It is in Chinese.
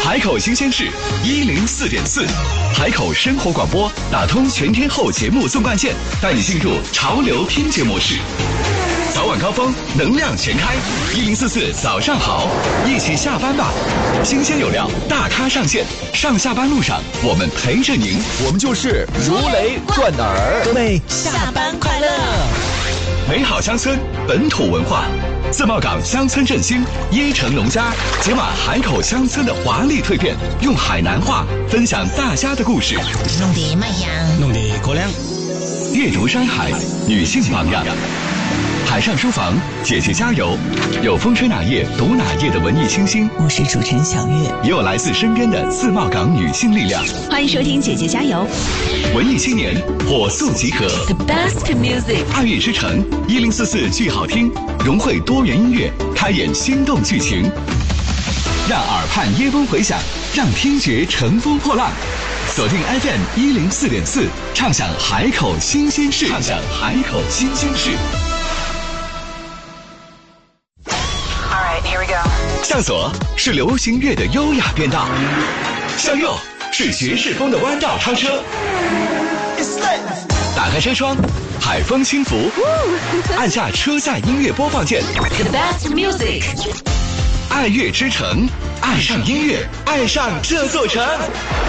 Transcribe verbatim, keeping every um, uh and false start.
海口新鲜事一零四点四，海口生活广播打通全天候节目纵贯线，带你进入潮流听节模式。早晚高峰，能量全开，一零四四早上好，一起下班吧。新鲜有料，大咖上线，上下班路上我们陪着您， 我们就是如雷贯耳。 各位下班快乐！ 美好乡村，本土文化。自贸港乡村振兴，椰城农家解码海口乡村的华丽蜕变，用海南话分享大家的故事。 弄得麦香， 弄得口粮。 阅读山海，女性榜样。海上书房，姐姐加油！有风吹哪页读哪页的文艺清新， 我是主持人小月， 也有来自身边的自贸港女性力量。 欢迎收听姐姐加油！ 文艺青年火速集合 ，The best music， 爱乐之城一零四四剧好听，融汇多元音乐，开演心动剧情，让耳畔耶风回响，让听觉乘风破浪。锁定 F M 一零四点四，畅享海口新鲜事，畅享海口新鲜事。向左是流行乐的优雅变道，向右是爵士风的弯道超车。打开车窗，海风轻拂，按下车载音乐播放键。 The best music， 爱乐之城，爱上音乐，爱上这座城。